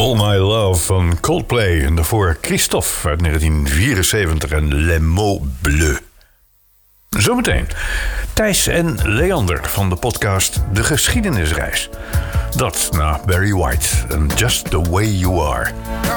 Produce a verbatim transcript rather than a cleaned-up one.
All My Love van Coldplay. En daarvoor Christophe uit negentien vierenzeventig en Les Mots Bleus. Zometeen Thijs en Leander van de podcast De Geschiedenisreis. Dat na Barry White en Just the Way You Are.